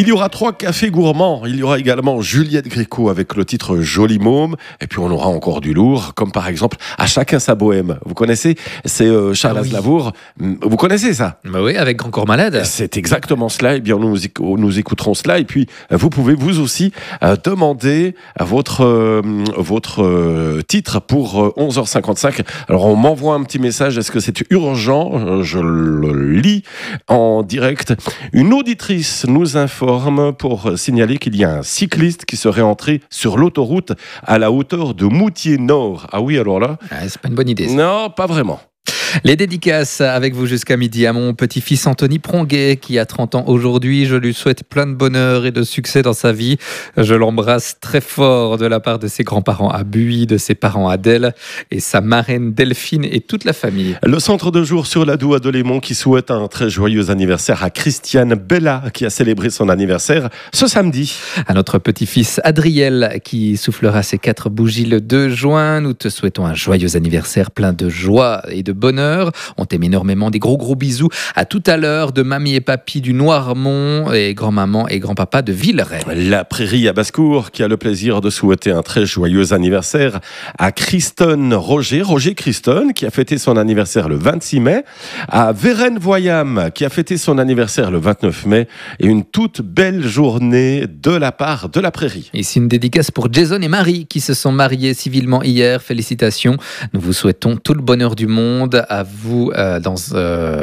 Il y aura 3 cafés gourmands. Il y aura également Juliette Gréco avec le titre Joli Môme. Et puis on aura encore du lourd, comme par exemple À chacun sa bohème. Vous connaissez? C'est Charles Aznavour. Vous connaissez ça? Bah oui, avec Grand Corps Malade. C'est exactement cela. Eh bien, nous écouterons cela. Et puis, vous pouvez vous aussi demander votre titre pour 11h55. Alors, on m'envoie un petit message. Est-ce que c'est urgent? Je le lis en direct. Une auditrice nous informe pour signaler qu'il y a un cycliste qui serait entré sur l'autoroute à la hauteur de Moutier-Nord. Ah oui, alors là... C'est pas une bonne idée, ça. Non, pas vraiment. Les dédicaces avec vous jusqu'à midi à mon petit-fils Anthony Pronguet qui a 30 ans aujourd'hui. Je lui souhaite plein de bonheur et de succès dans sa vie. Je l'embrasse très fort de la part de ses grands-parents à Buis, de ses parents Adèle et sa marraine Delphine et toute la famille. Le centre de jour sur l'Adoua de Lémont qui souhaite un très joyeux anniversaire à Christiane Bella qui a célébré son anniversaire ce samedi. À notre petit-fils Adriel qui soufflera ses 4 bougies le 2 juin. Nous te souhaitons un joyeux anniversaire plein de joie et de bonheur. On t'aime énormément, des gros bisous. À tout à l'heure de mamie et papy du Noirmont et grand-maman et grand-papa de Villeray. La Prairie à Basse-Cour qui a le plaisir de souhaiter un très joyeux anniversaire à Christone Roger Christone qui a fêté son anniversaire le 26 mai, à Vérène Voyam qui a fêté son anniversaire le 29 mai et une toute belle journée de la part de la Prairie. Ici une dédicace pour Jason et Marie qui se sont mariés civilement hier. Félicitations. Nous vous souhaitons tout le bonheur du monde. À vous dans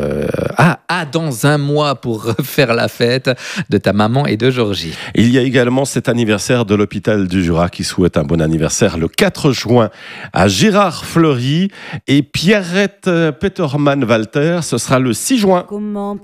un mois pour refaire la fête de ta maman et de Georgie. Il y a également cet anniversaire de l'hôpital du Jura qui souhaite un bon anniversaire le 4 juin à Gérard Fleury et Pierrette Peterman-Walter. Ce sera le 6 juin.